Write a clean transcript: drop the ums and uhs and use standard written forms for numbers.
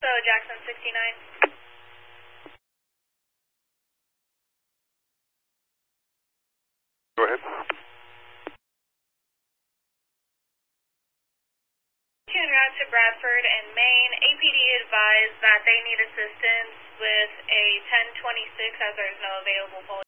So Jackson 69. Go ahead. En route to Bradford and Maine, APD advised that they need assistance with a 1026 as there is no available police.